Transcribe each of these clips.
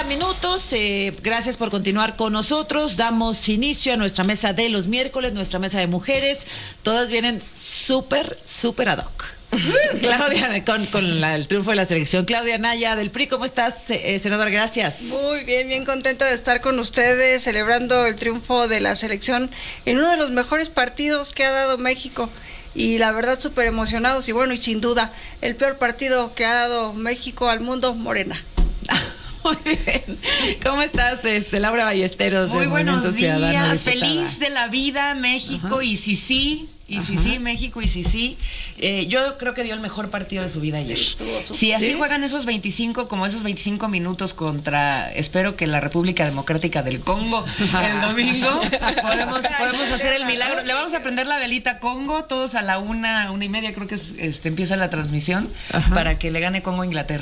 minutos. Gracias por continuar con nosotros. Damos inicio a nuestra mesa de los miércoles, nuestra mesa de mujeres. Todas vienen súper ad hoc. Claudia, con el triunfo de la selección. Claudia Naya del PRI, ¿cómo estás, senadora? Gracias. Muy bien contenta de estar con ustedes celebrando el triunfo de la selección en uno de los mejores partidos que ha dado México. Y la verdad súper emocionados y bueno, y sin duda el peor partido que ha dado México al mundo, Morena. Muy bien. ¿Cómo estás, Laura Ballesteros? Muy buenos días, feliz feliz de la vida, México. Ajá. Y sí, México, y sí. Yo creo que dio el mejor partido de su vida ayer. Si así juegan esos 25 minutos contra, espero que la República Democrática del Congo el domingo, podemos hacer el milagro. Le vamos a prender la velita a Congo, todos a la 1:30, creo que empieza la transmisión, para que le gane Congo a Inglaterra.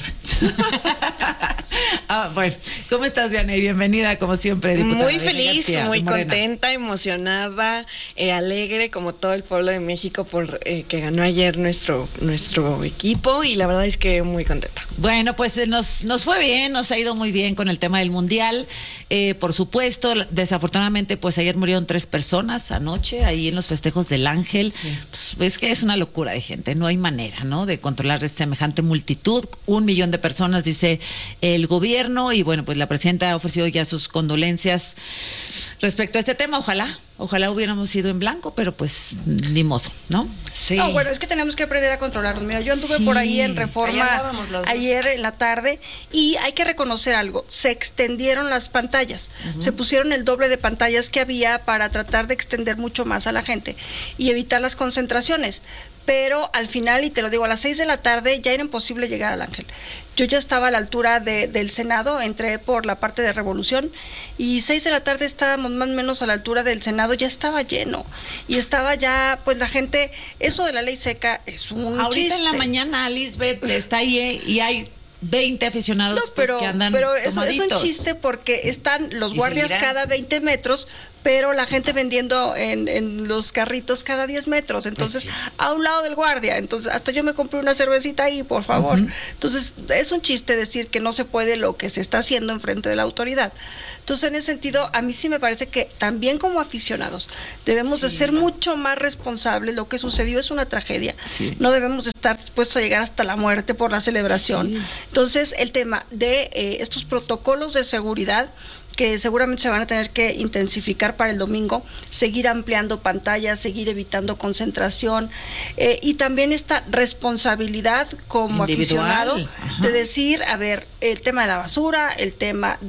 Bueno, ¿cómo estás, Vianey? Bienvenida, como siempre, diputada. Muy feliz, muy contenta, emocionada, alegre, como todo el pueblo de México, por que ganó ayer nuestro equipo, y la verdad es que muy contenta. Bueno, pues nos fue bien, nos ha ido muy bien con el tema del Mundial. Por supuesto, desafortunadamente, pues ayer murieron 3 personas anoche, ahí en los festejos del Ángel. Sí. Pues, es que es una locura de gente, no hay manera, ¿no?, de controlar semejante multitud. 1 millón de personas, dice el gobierno, y bueno, pues la presidenta ha ofrecido ya sus condolencias respecto a este tema. Ojalá hubiéramos ido en blanco, pero pues ni modo, ¿no? Sí. No, bueno, es que tenemos que aprender a controlarnos. Mira, yo anduve por ahí en Reforma ayer en la tarde, y hay que reconocer algo: se extendieron las pantallas, se pusieron el doble de pantallas que había para tratar de extender mucho más a la gente y evitar las concentraciones. Pero al final, y te lo digo, a las 6 de la tarde ya era imposible llegar al Ángel. Yo ya estaba a la altura del Senado, entré por la parte de Revolución, y 6 de la tarde estábamos más o menos a la altura del Senado, ya estaba lleno, y estaba ya, pues la gente, eso de la ley seca es un ahorita chiste. En la mañana, Lisbeth está ahí y hay 20 aficionados que andan pero eso tomaditos. Es un chiste, porque están los guardias cada 20 metros, pero la gente vendiendo en los carritos cada 10 metros, entonces pues sí, a un lado del guardia. Entonces hasta yo me compré una cervecita ahí, por favor. Entonces es un chiste decir que no se puede lo que se está haciendo en frente de la autoridad. Entonces, en ese sentido, a mí sí me parece que también como aficionados debemos de ser mucho más responsables. Lo que sucedió es una tragedia. No debemos estar dispuestos a llegar hasta la muerte por la celebración. Entonces, el tema de estos protocolos de seguridad, que seguramente se van a tener que intensificar para el domingo, seguir ampliando pantallas, seguir evitando concentración, y también esta responsabilidad como individual, aficionado, de decir, a ver, el tema de la basura, el tema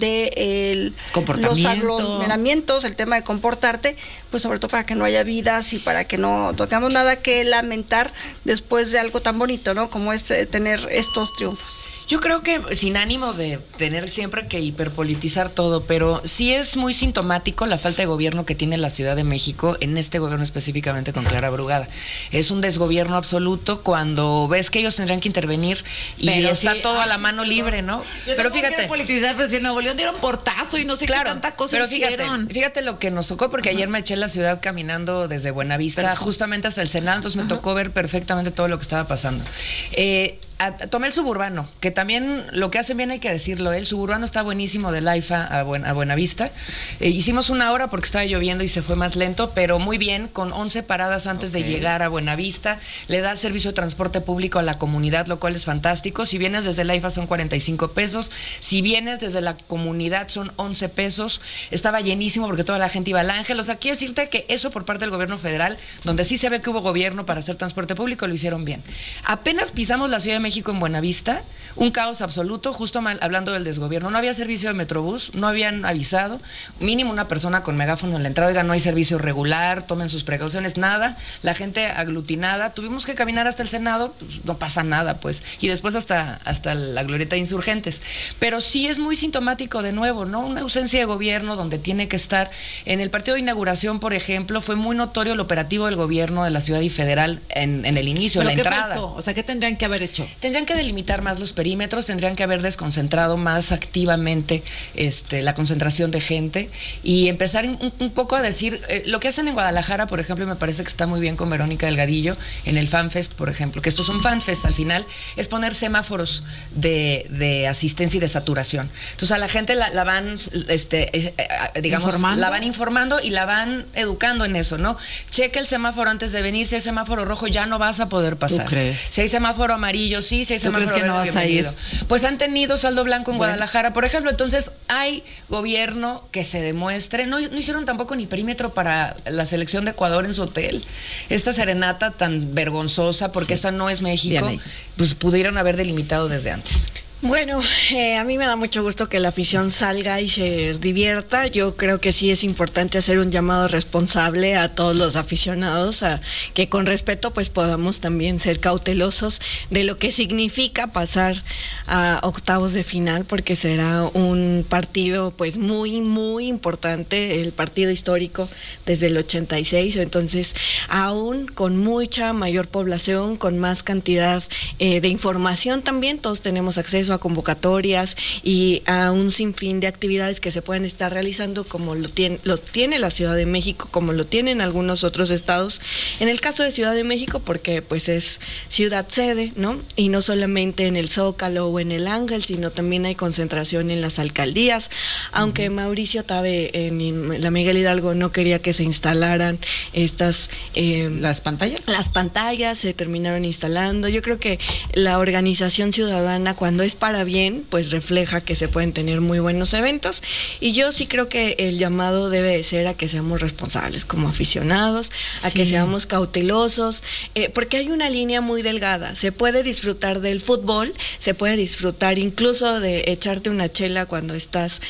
de los aglomeramientos, el tema de comportarte, pues sobre todo para que no haya vidas y para que no tengamos nada que lamentar después de algo tan bonito, ¿no?, como tener estos triunfos. Yo creo que sin ánimo de tener siempre que hiperpolitizar todo, pero sí es muy sintomático la falta de gobierno que tiene la Ciudad de México, en este gobierno específicamente con Clara Brugada. Es un desgobierno absoluto cuando ves que ellos tendrían que intervenir y pero está todo a la mano libre, ¿no? Pero fíjate, politizar, pero si en Nuevo León dieron portazo y no sé qué tanta cosa pero hicieron. Fíjate lo que nos tocó, porque ayer me eché la ciudad caminando desde Buenavista justamente hasta el Senado, entonces me tocó ver perfectamente todo lo que estaba pasando. Tomé el suburbano, que también lo que hacen bien hay que decirlo, el suburbano está buenísimo del AIFA a Buenavista. Hicimos 1 hora porque estaba lloviendo y se fue más lento, pero muy bien, con 11 paradas antes de llegar a Buenavista. Le da servicio de transporte público a la comunidad, lo cual es fantástico. Si vienes desde el AIFA son 45 pesos, si vienes desde la comunidad son 11 pesos. Estaba llenísimo porque toda la gente iba al Ángel. O sea, quiero decirte que eso por parte del gobierno federal, donde sí se ve que hubo gobierno para hacer transporte público, lo hicieron bien. Apenas pisamos la Ciudad de México en Buenavista, un caos absoluto, justo hablando del desgobierno. No había servicio de Metrobús, no habían avisado, mínimo una persona con megáfono en la entrada, oiga, no hay servicio regular, tomen sus precauciones, nada, la gente aglutinada, tuvimos que caminar hasta el Senado, pues, no pasa nada, pues, y después hasta la glorieta de Insurgentes. Pero sí es muy sintomático de nuevo, ¿no? Una ausencia de gobierno donde tiene que estar. En el partido de inauguración, por ejemplo, fue muy notorio el operativo del gobierno de la ciudad y federal en el inicio, en la entrada. Faltó? O sea, ¿qué tendrían que haber hecho? tendrían que delimitar más los perímetros, tendrían que haber desconcentrado más activamente la concentración de gente y empezar un poco a decir lo que hacen en Guadalajara, por ejemplo, y me parece que está muy bien con Verónica Delgadillo en el FanFest, por ejemplo, que estos son FanFest al final, es poner semáforos de asistencia y de saturación. Entonces a la gente la van, digamos, ¿informando? La van informando y la van educando en eso, ¿no? Checa el semáforo antes de venir, si hay semáforo rojo ya no vas a poder pasar. ¿Tú crees? Si hay semáforo amarillo, sí, si hay semáforo verde, no vas a ir? Pues han tenido saldo blanco en Guadalajara, por ejemplo, entonces hay gobierno que se demuestre, no hicieron tampoco ni perímetro para la selección de Ecuador en su hotel, esta serenata tan vergonzosa, porque esta no es México, pues pudieron haber delimitado desde antes. Bueno, a mí me da mucho gusto que la afición salga y se divierta. Yo creo que sí es importante hacer un llamado responsable a todos los aficionados, a que con respeto pues podamos también ser cautelosos de lo que significa pasar a octavos de final, porque será un partido pues muy, muy importante, el partido histórico desde el 86, entonces aún con mucha mayor población, con más cantidad de información también, todos tenemos acceso a convocatorias y a un sinfín de actividades que se pueden estar realizando, como lo tiene la Ciudad de México, como lo tienen algunos otros estados. En el caso de Ciudad de México, porque pues es ciudad sede, ¿no? Y no solamente en el Zócalo o en el Ángel, sino también hay concentración en las alcaldías, aunque Mauricio Tabe en la Miguel Hidalgo no quería que se instalaran estas... ¿Las pantallas? Las pantallas se terminaron instalando. Yo creo que la organización ciudadana, cuando es para bien, pues refleja que se pueden tener muy buenos eventos, y yo sí creo que el llamado debe de ser a que seamos responsables como aficionados, a que seamos cautelosos, porque hay una línea muy delgada. Se puede disfrutar del fútbol, se puede disfrutar incluso de echarte una chela cuando estás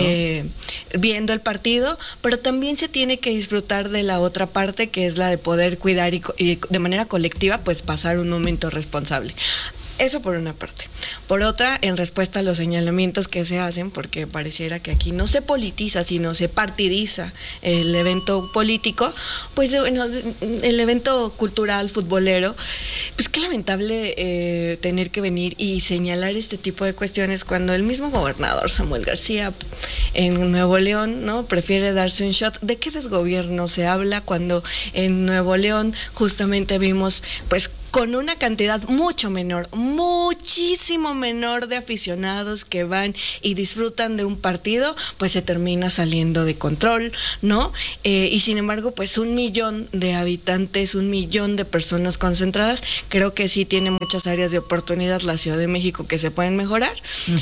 viendo el partido, pero también se tiene que disfrutar de la otra parte, que es la de poder cuidar y de manera colectiva pues pasar un momento responsable. Eso por una parte. Por otra, en respuesta a los señalamientos que se hacen, porque pareciera que aquí no se politiza, sino se partidiza el evento político, pues bueno, el evento cultural, futbolero, pues qué lamentable tener que venir y señalar este tipo de cuestiones cuando el mismo gobernador Samuel García en Nuevo León, ¿no?, prefiere darse un shot. ¿De qué desgobierno se habla cuando en Nuevo León justamente vimos pues con una cantidad mucho menor, muchísimo menor de aficionados que van y disfrutan de un partido, pues se termina saliendo de control, ¿no? Y sin embargo, pues 1 millón de habitantes, 1 millón de personas concentradas, creo que sí tiene muchas áreas de oportunidad la Ciudad de México que se pueden mejorar,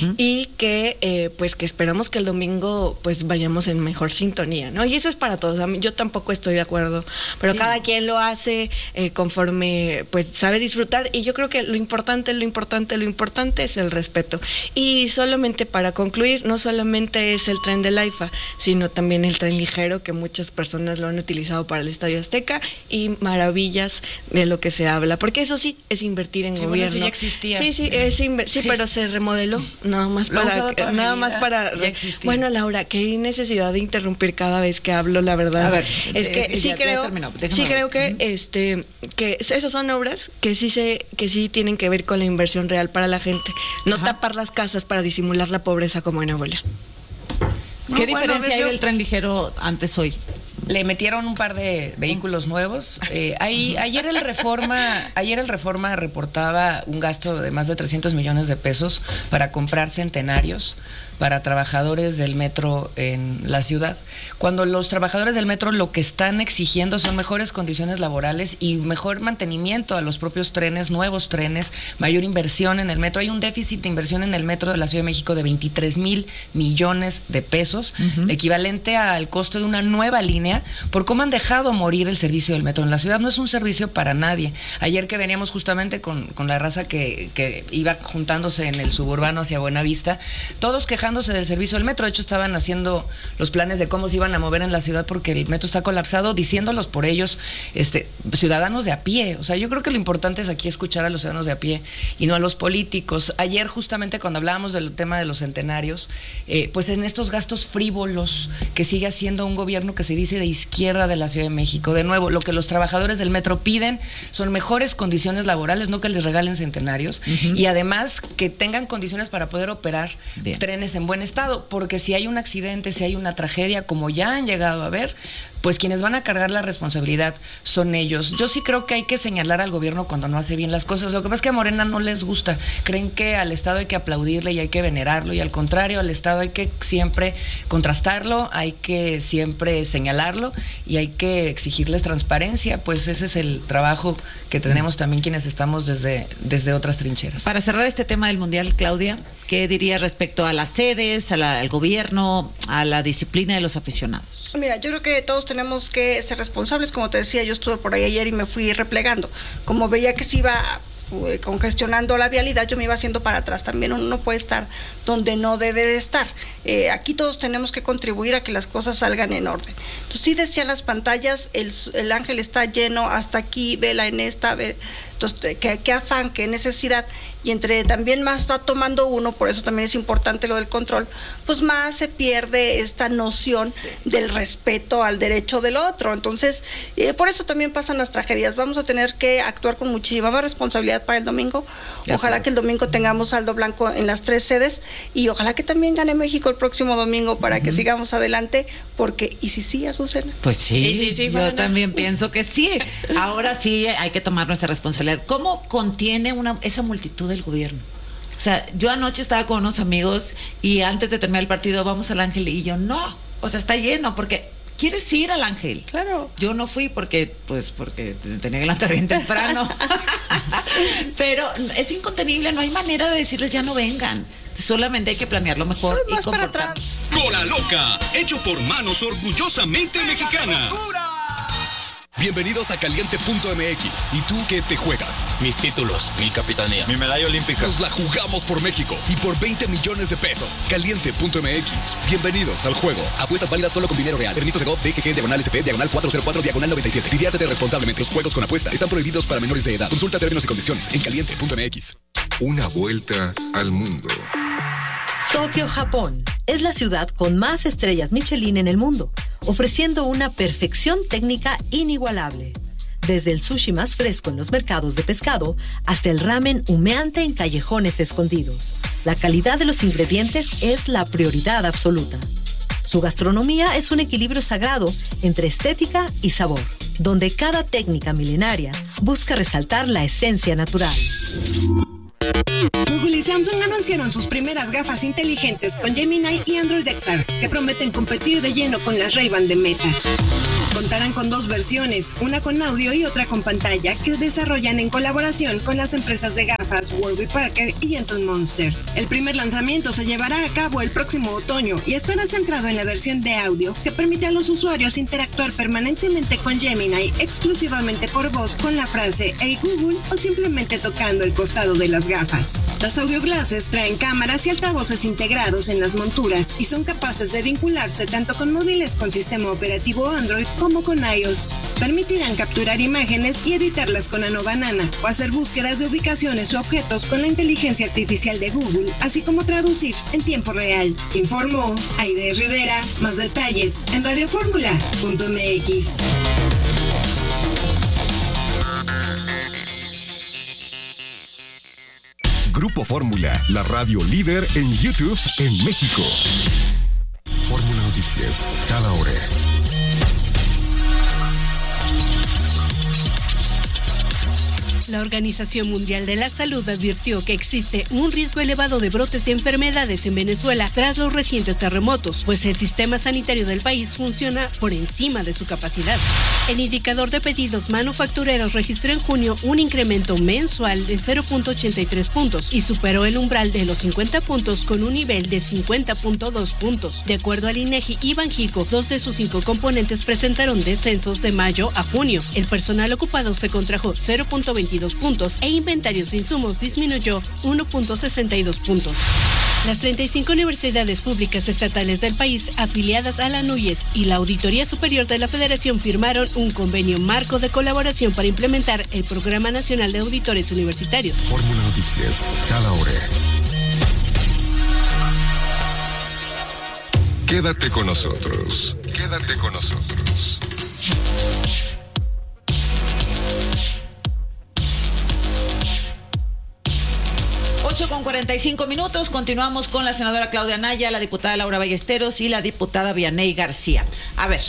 y que pues que esperamos que el domingo pues vayamos en mejor sintonía, ¿no? Y eso es para todos. A mí, yo tampoco estoy de acuerdo, pero cada quien lo hace conforme pues sabe disfrutar, y yo creo que lo importante es el respeto. Y solamente para concluir, no solamente es el tren del AIFA, sino también el tren ligero, que muchas personas lo han utilizado para el Estadio Azteca, y maravillas de lo que se habla, porque eso sí es invertir en gobierno. Bueno, eso ya existía. Sí, pero se remodeló nada más para ya existía. Bueno, Laura, qué necesidad de interrumpir cada vez que hablo, la verdad. A ver, es que sí creo que que esas son obras que sí tienen que ver con la inversión real para la gente, no tapar las casas para disimular la pobreza como en Nuevo León. ¿Qué diferencia hay del tren ligero antes hoy? Le metieron un par de vehículos nuevos. Ayer el Reforma reportaba un gasto de más de 300 millones de pesos para comprar centenarios para trabajadores del metro en la ciudad, cuando los trabajadores del metro lo que están exigiendo son mejores condiciones laborales y mejor mantenimiento a los propios trenes, nuevos trenes, mayor inversión en el metro. Hay un déficit de inversión en el metro de la Ciudad de México de 23,000 millones de pesos, equivalente al costo de una nueva línea, por cómo han dejado morir el servicio del metro en la ciudad. No es un servicio para nadie. Ayer que veníamos justamente con la raza que iba juntándose en el suburbano hacia Buenavista, todos quejándose quejándose del servicio del metro. De hecho, estaban haciendo los planes de cómo se iban a mover en la ciudad porque el metro está colapsado, diciéndolos por ellos, ciudadanos de a pie. O sea, yo creo que lo importante es aquí escuchar a los ciudadanos de a pie y no a los políticos. Ayer, justamente cuando hablábamos del tema de los centenarios, pues en estos gastos frívolos que sigue haciendo un gobierno que se dice de izquierda de la Ciudad de México, de nuevo, lo que los trabajadores del metro piden son mejores condiciones laborales, no que les regalen centenarios, y además que tengan condiciones para poder operar trenes en buen estado, porque si hay un accidente, si hay una tragedia, como ya han llegado a ver, pues quienes van a cargar la responsabilidad son ellos. Yo sí creo que hay que señalar al gobierno cuando no hace bien las cosas. Lo que pasa es que a Morena no les gusta. Creen que al Estado hay que aplaudirle y hay que venerarlo, y al contrario, al Estado hay que siempre contrastarlo, hay que siempre señalarlo y hay que exigirles transparencia. Pues ese es el trabajo que tenemos también quienes estamos desde otras trincheras. Para cerrar este tema del Mundial, Claudia, ¿qué diría respecto a las sedes, al gobierno, a la disciplina de los aficionados? Mira, yo creo que todos tenemos que ser responsables. Como te decía, yo estuve por ahí ayer y me fui replegando. Como veía que se iba congestionando la vialidad, yo me iba haciendo para atrás. También uno no puede estar donde no debe de estar. Aquí todos tenemos que contribuir a que las cosas salgan en orden. Entonces, sí decían las pantallas, el Ángel está lleno hasta aquí, vela en esta, entonces, qué afán, qué necesidad. Y entre también más va tomando uno, por eso también es importante lo del control, pues más se pierde esta noción del respeto al derecho del otro. Entonces, por eso también pasan las tragedias. Vamos a tener que actuar con muchísima más responsabilidad para el domingo. Ojalá que el domingo tengamos saldo blanco en las 3 sedes y ojalá que también gane México el próximo domingo para que sigamos adelante, porque ¿y si sí, Azucena? Pues sí, yo también pienso que sí. Ahora sí hay que tomar nuestra responsabilidad. ¿Cómo contiene esa multitud del gobierno? O sea, yo anoche estaba con unos amigos y antes de terminar el partido vamos al Ángel y yo no, o sea, está lleno porque ¿quieres ir al Ángel? Claro. Yo no fui porque tenía que levantar bien temprano. Pero es incontenible, no hay manera de decirles ya no vengan. Solamente hay que planearlo mejor y comportarnos. Cola Loca, hecho por manos orgullosamente mexicanas. Bienvenidos a Caliente.mx. ¿Y tú qué te juegas? Mis títulos, mi capitanía, mi medalla olímpica. Nos la jugamos por México y por 20 millones de pesos. Caliente.mx. Bienvenidos al juego. Apuestas válidas solo con dinero real. Permiso de BGG, /SP, /404, /97. Diviértete responsablemente. Los juegos con apuesta están prohibidos para menores de edad. Consulta términos y condiciones en Caliente.mx. Una vuelta al mundo. Tokio, Japón, es la ciudad con más estrellas Michelin en el mundo, ofreciendo una perfección técnica inigualable. Desde el sushi más fresco en los mercados de pescado hasta el ramen humeante en callejones escondidos. La calidad de los ingredientes es la prioridad absoluta. Su gastronomía es un equilibrio sagrado entre estética y sabor, donde cada técnica milenaria busca resaltar la esencia natural. Google y Samsung anunciaron sus primeras gafas inteligentes con Gemini y Android XR, que prometen competir de lleno con las Ray-Ban de Meta. Contarán con 2 versiones, una con audio y otra con pantalla, que desarrollan en colaboración con las empresas de gafas Warby Parker y Gentle Monster. El primer lanzamiento se llevará a cabo el próximo otoño y estará centrado en la versión de audio, que permite a los usuarios interactuar permanentemente con Gemini exclusivamente por voz con la frase "Hey Google" o simplemente tocando el costado de las gafas. Las audio glasses traen cámaras y altavoces integrados en las monturas y son capaces de vincularse tanto con móviles con sistema operativo Android como con iOS. Permitirán capturar imágenes y editarlas con Nano Banana o hacer búsquedas de ubicaciones o objetos con la inteligencia artificial de Google, así como traducir en tiempo real. Informó Aide Rivera. Más detalles en radioformula.mx. Grupo Fórmula, la radio líder en YouTube en México. Fórmula Noticias, cada hora. La Organización Mundial de la Salud advirtió que existe un riesgo elevado de brotes de enfermedades en Venezuela tras los recientes terremotos, pues el sistema sanitario del país funciona por encima de su capacidad. El indicador de pedidos manufactureros registró en junio un incremento mensual de 0.83 puntos y superó el umbral de los 50 puntos con un nivel de 50.2 puntos. De acuerdo al INEGI y Banjico, 2 de sus 5 componentes presentaron descensos de mayo a junio. El personal ocupado se contrajo 0.22 puntos e inventarios de insumos disminuyó 1.62 puntos. Las 35 universidades públicas estatales del país afiliadas a la NUYES y la Auditoría Superior de la Federación firmaron un convenio marco de colaboración para implementar el Programa Nacional de Auditores Universitarios. Fórmula Noticias, cada hora. Quédate con nosotros. Quédate con nosotros. Con 45 minutos, continuamos con la senadora Claudia Anaya, la diputada Laura Ballesteros y la diputada Vianey García. A ver,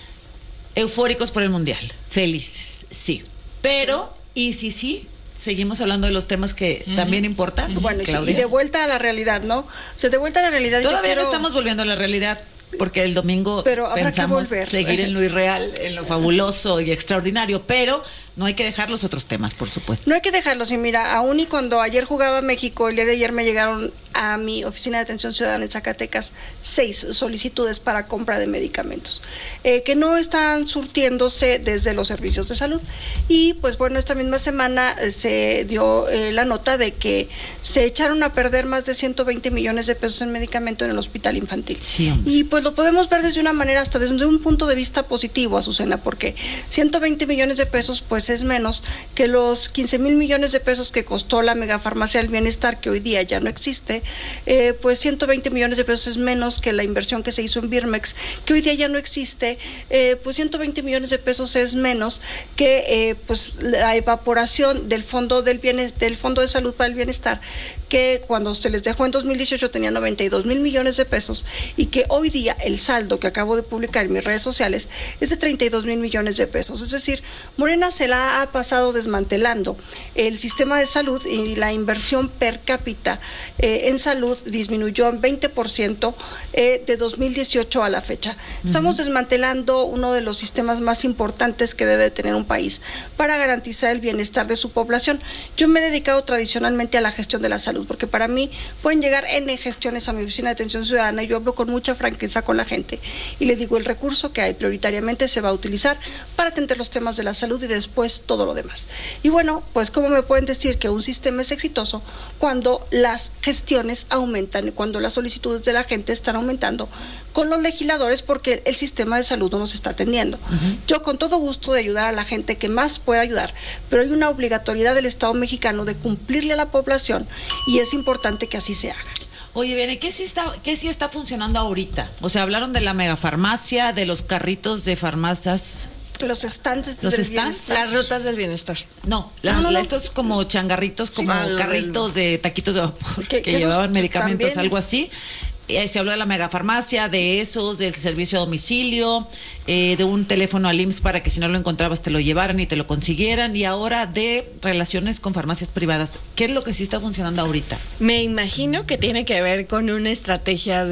eufóricos por el Mundial, felices, sí, pero, ¿y si sí? Seguimos hablando de los temas que también importan. Bueno, y de vuelta a la realidad, ¿no? O sea, de vuelta a la realidad. Todavía no estamos volviendo a la realidad, porque el domingo pensamos seguir en lo irreal, en lo fabuloso y extraordinario, pero no hay que dejar los otros temas, por supuesto. No hay que dejarlos, y mira, aún y cuando ayer jugaba México, el día de ayer me llegaron a mi oficina de atención ciudadana en Zacatecas 6 solicitudes para compra de medicamentos que no están surtiéndose desde los servicios de salud. Y pues bueno, esta misma semana se dio la nota de que se echaron a perder más de 120 millones de pesos en medicamento en el hospital infantil. Sí, y pues lo podemos ver desde una manera, hasta desde un punto de vista positivo, Azucena, porque 120 millones de pesos pues es menos que los 15,000 millones de pesos que costó la megafarmacia del bienestar, que hoy día ya no existe. Pues 120 millones de pesos es menos que la inversión que se hizo en Birmex, que hoy día ya no existe. Pues 120 millones de pesos es menos que pues la evaporación del fondo del Fondo de Salud para el Bienestar, que cuando se les dejó en 2018 tenía 92,000 millones de pesos, y que hoy día el saldo que acabo de publicar en mis redes sociales es de 32,000 millones de pesos. Es decir, Morena se la ha pasado desmantelando el sistema de salud, y la inversión per cápita en salud disminuyó en 20% de 2018 a la fecha. Estamos desmantelando uno de los sistemas más importantes que debe tener un país para garantizar el bienestar de su población. Yo me he dedicado tradicionalmente a la gestión de la salud, porque para mí pueden llegar N gestiones a mi oficina de atención ciudadana y yo hablo con mucha franqueza con la gente y le digo, el recurso que hay prioritariamente se va a utilizar para atender los temas de la salud y después todo lo demás. Y bueno, pues ¿cómo me pueden decir que un sistema es exitoso cuando las gestiones aumentan y cuando las solicitudes de la gente están aumentando con los legisladores, porque el sistema de salud no nos está atendiendo? Yo con todo gusto de ayudar a la gente que más pueda ayudar, pero hay una obligatoriedad del Estado mexicano de cumplirle a la población, y es importante que así se haga. Oye, bien, ¿qué sí está funcionando ahorita? O sea, hablaron de la megafarmacia, de los carritos de farmacias. Los stands ¿Los del stands? bienestar. Las rutas del bienestar. No, estos como changarritos, como carritos de taquitos de vapor que llevaban medicamentos, también, algo así. Se habló de la megafarmacia, de esos, del servicio a domicilio, de un teléfono al IMSS para que si no lo encontrabas te lo llevaran y te lo consiguieran, y ahora de relaciones con farmacias privadas. ¿Qué es lo que sí está funcionando ahorita? Me imagino que tiene que ver con una estrategia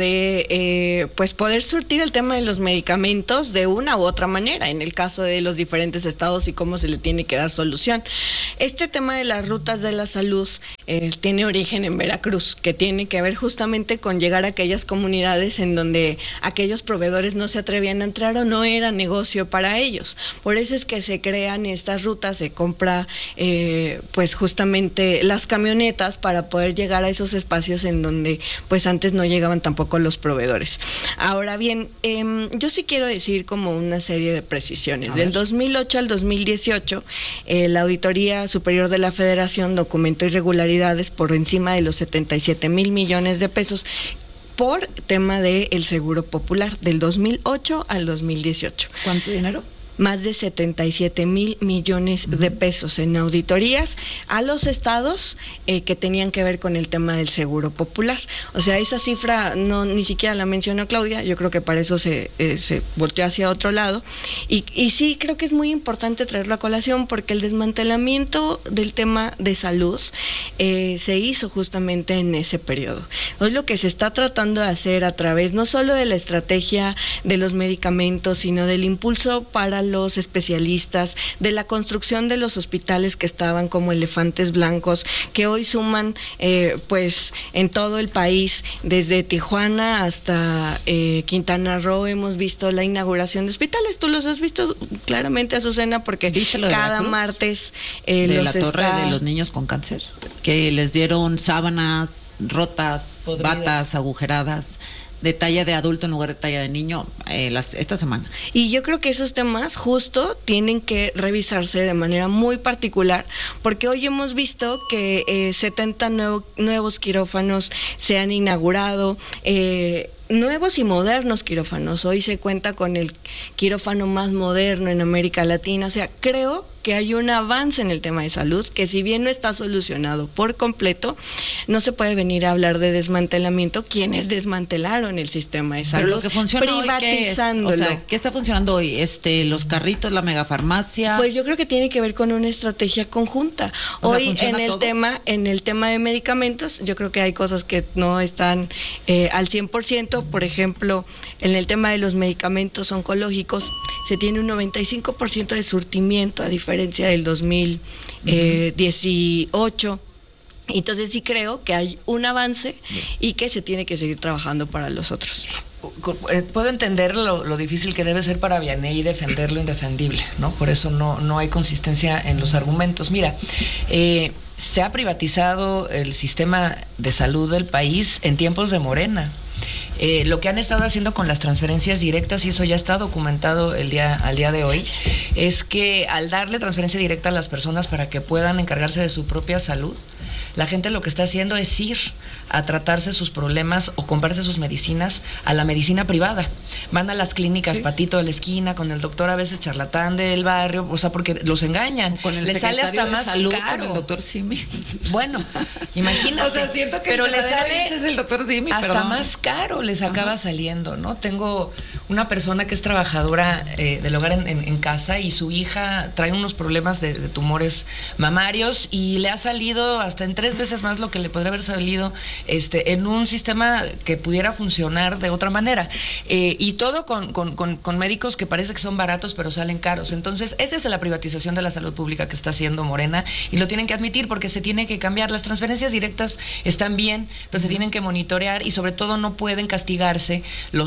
de pues poder surtir el tema de los medicamentos de una u otra manera, en el caso de los diferentes estados y cómo se le tiene que dar solución. Este tema de las rutas de la salud tiene origen en Veracruz, que tiene que ver justamente con llegar a aquellas comunidades en donde aquellos proveedores no se atrevían a entrar o no era negocio para ellos. Por eso es que se crean estas rutas, se compra pues justamente las camionetas para poder llegar a esos espacios en donde pues antes no llegaban tampoco los proveedores. Ahora bien, yo sí quiero decir como una serie de precisiones. Del 2008 al 2018, la Auditoría Superior de la Federación documentó irregularidades por encima de los 77,000 millones de pesos por tema del Seguro Popular, del 2008 al 2018. ¿Cuánto dinero? Más de 77,000 millones de pesos en auditorías a los estados que tenían que ver con el tema del Seguro Popular. O sea, esa cifra ni siquiera la mencionó Claudia, yo creo que para eso se volteó hacia otro lado. Y sí, creo que es muy importante traerlo a colación, porque el desmantelamiento del tema de salud se hizo justamente en ese periodo. Entonces, lo que se está tratando de hacer a través no solo de la estrategia de los medicamentos, sino del impulso para a los especialistas, de la construcción de los hospitales que estaban como elefantes blancos, que hoy suman pues en todo el país, desde Tijuana hasta Quintana Roo, hemos visto la inauguración de hospitales. Tú los has visto claramente, Azucena, porque cada martes de la torre de los niños con cáncer, que les dieron sábanas rotas, podridas, batas agujeradas, de talla de adulto en lugar de talla de niño esta semana. Y yo creo que esos temas justo tienen que revisarse de manera muy particular, porque hoy hemos visto que 70 nuevos quirófanos se han inaugurado, nuevos y modernos quirófanos. Hoy se cuenta con el quirófano más moderno en América Latina. O sea, creo que hay un avance en el tema de salud, que si bien no está solucionado por completo, no se puede venir a hablar de desmantelamiento quienes desmantelaron el sistema de salud. Pero lo que funciona privatizándolo. Hoy, ¿qué es? O sea, ¿qué está funcionando hoy? Los carritos, la megafarmacia. Pues yo creo que tiene que ver con una estrategia conjunta. Hoy en el tema de medicamentos, yo creo que hay cosas que no están al 100%. Por ejemplo, en el tema de los medicamentos oncológicos, se tiene un 95% de surtimiento, a diferencia del 2018. Entonces sí creo que hay un avance y que se tiene que seguir trabajando para los otros. Puedo entender lo difícil que debe ser para Vianney defender lo indefendible, ¿no? Por eso no hay consistencia en los argumentos. Mira, se ha privatizado el sistema de salud del país en tiempos de Morena. Lo que han estado haciendo con las transferencias directas, y eso ya está documentado al día de hoy, es que al darle transferencia directa a las personas para que puedan encargarse de su propia salud, la gente lo que está haciendo es ir a tratarse sus problemas o comprarse sus medicinas a la medicina privada. Van a las clínicas Patito de la esquina con el doctor a veces charlatán del barrio, o sea, porque los engañan. Les sale hasta más caro. Con el doctor Simi. Bueno, imagínate. O sea, siento que pero le sale es el doctor Simi, hasta más caro les acaba saliendo, ¿no? Tengo una persona que es trabajadora del hogar en casa, y su hija trae unos problemas de tumores mamarios, y le ha salido hasta en 3 veces más lo que le podría haber salido en un sistema que pudiera funcionar de otra manera, y todo con médicos que parece que son baratos pero salen caros. Entonces esa es la privatización de la salud pública que está haciendo Morena, y lo tienen que admitir, porque se tiene que cambiar. Las transferencias directas están bien, pero se tienen que monitorear, y sobre todo no pueden castigarse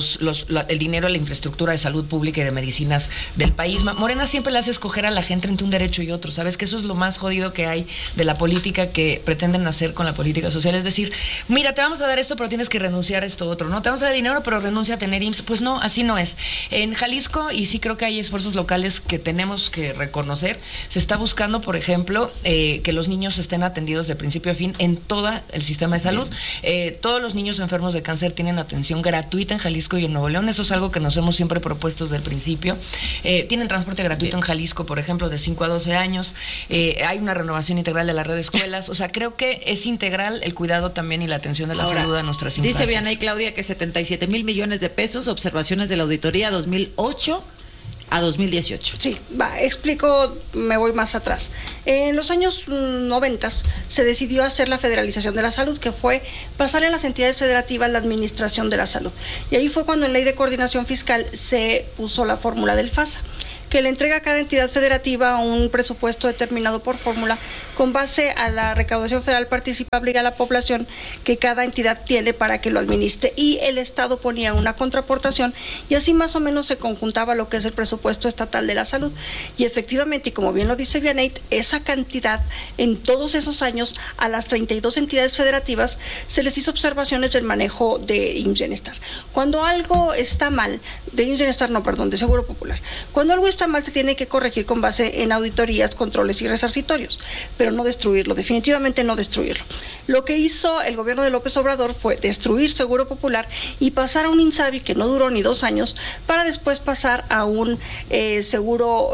el dinero a la infraestructura de salud pública y de medicinas del país. Morena siempre le hace escoger a la gente entre un derecho y otro, ¿sabes? Que eso es lo más jodido que hay de la política que pretenden hacer con la política social, es decir, mira, te vamos a dar esto, pero tienes que renunciar a esto otro, ¿no? Te vamos a dar dinero, pero renuncia a tener IMSS. Pues no, así no es. En Jalisco, y sí creo que hay esfuerzos locales que tenemos que reconocer, se está buscando, por ejemplo, que los niños estén atendidos de principio a fin en todo el sistema de salud. Todos los niños enfermos de cáncer tienen atención gratuita en Jalisco y en Nuevo León. Eso es algo que nos hemos siempre propuesto desde el principio. Tienen transporte gratuito en Jalisco, por ejemplo, de 5 a 12 años. Hay una renovación integral de la red de escuelas. O sea, creo que es integral el cuidado también y la atención de la salud a nuestras infancias. Dice Vianney Claudia que 77,000 millones de pesos, observaciones de la auditoría 2008 a 2018. Sí, explico, me voy más atrás. En los años 90 se decidió hacer la federalización de la salud, que fue pasarle a las entidades federativas la administración de la salud. Y ahí fue cuando en Ley de Coordinación Fiscal se puso la fórmula del FASA, que le entrega a cada entidad federativa un presupuesto determinado por fórmula con base a la recaudación federal participable y a la población que cada entidad tiene para que lo administre, y el Estado ponía una contraaportación, y así más o menos se conjuntaba lo que es el presupuesto estatal de la salud. Y efectivamente, y como bien lo dice Vianney, esa cantidad en todos esos años a las 32 entidades federativas se les hizo observaciones del manejo de IMSS Bienestar. Cuando algo está mal, de IMSS Bienestar no, perdón, de Seguro Popular, cuando algo está mal se tiene que corregir con base en auditorías, controles y resarcitorios, pero no destruirlo, definitivamente no destruirlo. Lo que hizo el gobierno de López Obrador fue destruir Seguro Popular y pasar a un INSABI que no duró ni 2 años, para después pasar a un seguro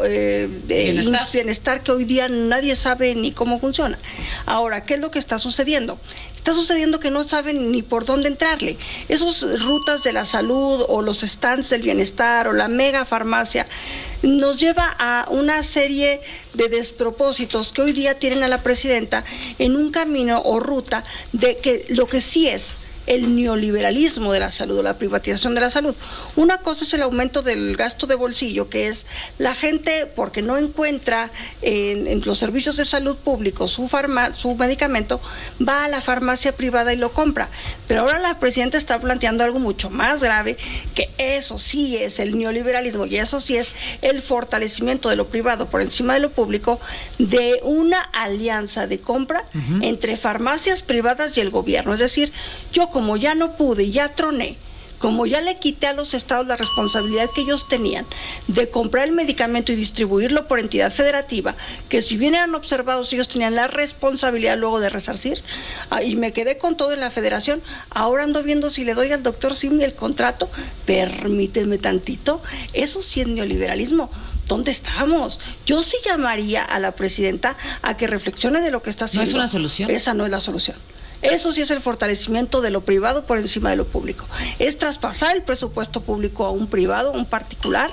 IMSS Bienestar, que hoy día nadie sabe ni cómo funciona. Ahora, ¿qué es lo que está sucediendo? Está sucediendo que no saben ni por dónde entrarle. Esas rutas de la salud, o los stands del bienestar, o la mega farmacia, nos lleva a una serie de despropósitos que hoy día tienen a la presidenta en un camino o ruta de que lo que sí es el neoliberalismo de la salud o la privatización de la salud. Una cosa es el aumento del gasto de bolsillo, que es la gente, porque no encuentra en los servicios de salud públicos su medicamento, va a la farmacia privada y lo compra. Pero ahora la presidenta está planteando algo mucho más grave, que eso sí es el neoliberalismo y eso sí es el fortalecimiento de lo privado por encima de lo público, de una alianza de compra entre farmacias privadas y el gobierno. Es decir, yo como ya no pude y ya troné, como ya le quité a los estados la responsabilidad que ellos tenían de comprar el medicamento y distribuirlo por entidad federativa, que si bien eran observados, ellos tenían la responsabilidad luego de resarcir, y me quedé con todo en la federación, ahora ando viendo si le doy al doctor Simi el contrato, permíteme tantito, eso sí es neoliberalismo. ¿Dónde estamos? Yo sí llamaría a la presidenta a que reflexione de lo que está haciendo. ¿No es una solución? Esa no es la solución. Eso sí es el fortalecimiento de lo privado por encima de lo público. Es traspasar el presupuesto público a un privado, un particular,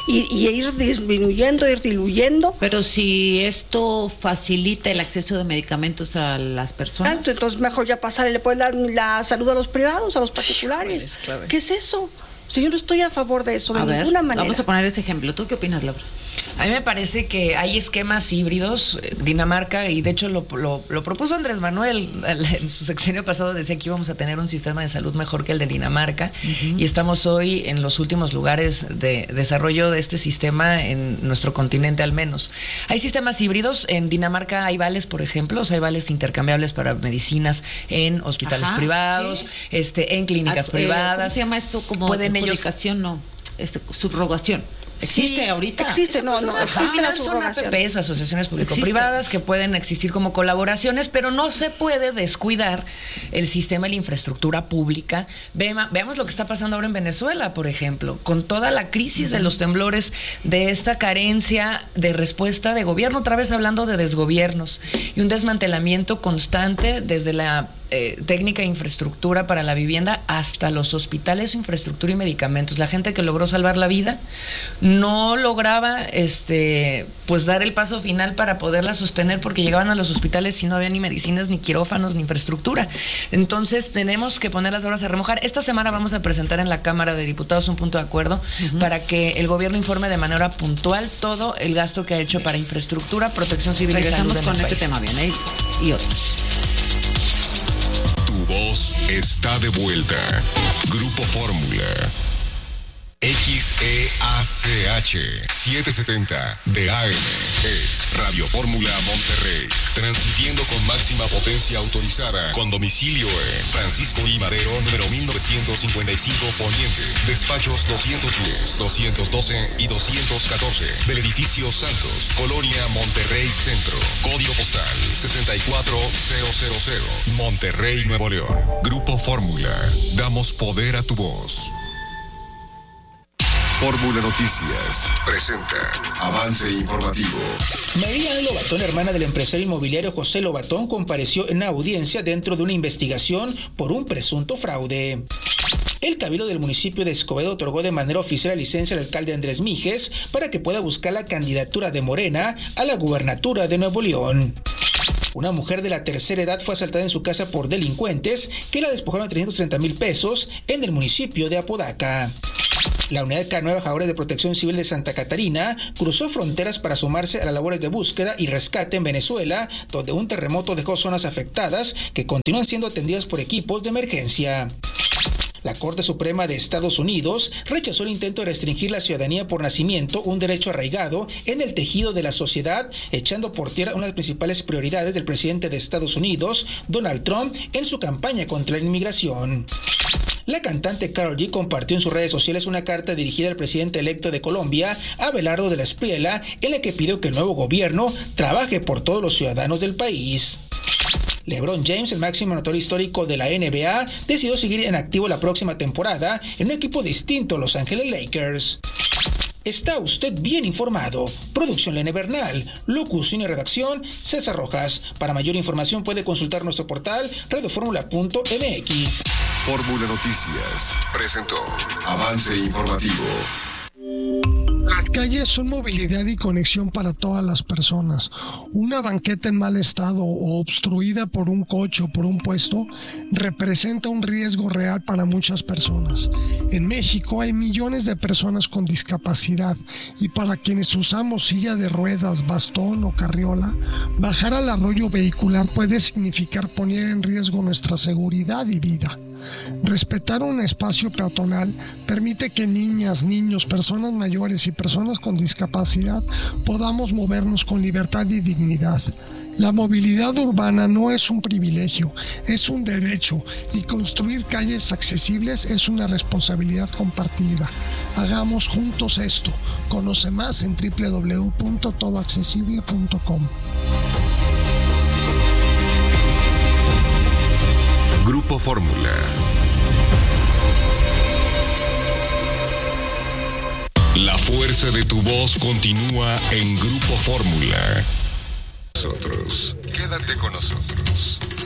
y ir disminuyendo, ir diluyendo. Pero si esto facilita el acceso de medicamentos a las personas. Entonces mejor ya pasarle pues la salud a los privados, a los particulares. ¿Qué es eso? Si yo no estoy a favor de eso, de ninguna manera. Vamos a poner ese ejemplo. ¿Tú qué opinas, Laura? A mí me parece que hay esquemas híbridos. Dinamarca, y de hecho lo propuso Andrés Manuel en su sexenio pasado, decía que íbamos a tener un sistema de salud mejor que el de Dinamarca, y estamos hoy en los últimos lugares de desarrollo de este sistema en nuestro continente al menos. Hay sistemas híbridos. En Dinamarca hay vales, por ejemplo, hay vales intercambiables para medicinas en hospitales privados, en clínicas privadas. ¿Cómo se llama esto? Como adjudicación, no, subrogación. ¿Existe ahorita? Existe, no existe la subrogación. Son APPs, asociaciones público-privadas, que pueden existir como colaboraciones, pero no se puede descuidar el sistema y la infraestructura pública. Veamos lo que está pasando ahora en Venezuela, por ejemplo, con toda la crisis de los temblores, de esta carencia de respuesta de gobierno, otra vez hablando de desgobiernos, y un desmantelamiento constante desde la técnica e infraestructura para la vivienda hasta los hospitales, infraestructura y medicamentos. La gente que logró salvar la vida no lograba pues dar el paso final para poderla sostener, porque llegaban a los hospitales y no había ni medicinas, ni quirófanos, ni infraestructura. Entonces tenemos que poner las obras a remojar. Esta semana vamos a presentar en la Cámara de Diputados un punto de acuerdo para que el gobierno informe de manera puntual todo el gasto que ha hecho para infraestructura, protección civil y salud. Regresamos con este tema, bien, y otros. Tu voz está de vuelta. Grupo Fórmula. XEACH 770 de AM es Radio Fórmula Monterrey, transmitiendo con máxima potencia autorizada, con domicilio en Francisco I. Madero, número 1955 Poniente, despachos 210, 212 y 214 del edificio Santos, Colonia Monterrey Centro, código postal 64000, Monterrey, Nuevo León. Grupo Fórmula, damos poder a tu voz. Fórmula Noticias presenta avance informativo. María Lobatón, hermana del empresario inmobiliario José Lobatón, compareció en la audiencia dentro de una investigación por un presunto fraude. El Cabildo del municipio de Escobedo otorgó de manera oficial la licencia al alcalde Andrés Mijes para que pueda buscar la candidatura de Morena a la gubernatura de Nuevo León. Una mujer de la tercera edad fue asaltada en su casa por delincuentes que la despojaron de 330,000 pesos en el municipio de Apodaca. La unidad K9 Bajadores de Protección Civil de Santa Catarina cruzó fronteras para sumarse a las labores de búsqueda y rescate en Venezuela, donde un terremoto dejó zonas afectadas que continúan siendo atendidas por equipos de emergencia. La Corte Suprema de Estados Unidos rechazó el intento de restringir la ciudadanía por nacimiento, un derecho arraigado en el tejido de la sociedad, echando por tierra una de las principales prioridades del presidente de Estados Unidos, Donald Trump, en su campaña contra la inmigración. La cantante Karol G compartió en sus redes sociales una carta dirigida al presidente electo de Colombia, Abelardo de la Espriella, en la que pidió que el nuevo gobierno trabaje por todos los ciudadanos del país. LeBron James, el máximo anotador histórico de la NBA, decidió seguir en activo la próxima temporada en un equipo distinto, Los Ángeles Lakers. Está usted bien informado. Producción Lene Bernal, locución y redacción César Rojas. Para mayor información puede consultar nuestro portal radioformula.mx. Fórmula Noticias presentó avance informativo. Las calles son movilidad y conexión para todas las personas. Una banqueta en mal estado o obstruida por un coche o por un puesto representa un riesgo real para muchas personas. En México hay millones de personas con discapacidad y para quienes usamos silla de ruedas, bastón o carriola, bajar al arroyo vehicular puede significar poner en riesgo nuestra seguridad y vida. Respetar un espacio peatonal permite que niñas, niños, personas mayores y personas con discapacidad podamos movernos con libertad y dignidad. La movilidad urbana no es un privilegio, es un derecho y construir calles accesibles es una responsabilidad compartida. Hagamos juntos esto. Conoce más en www.todoaccesible.com. Grupo Fórmula. La fuerza de tu voz continúa en Grupo Fórmula. Quédate con nosotros.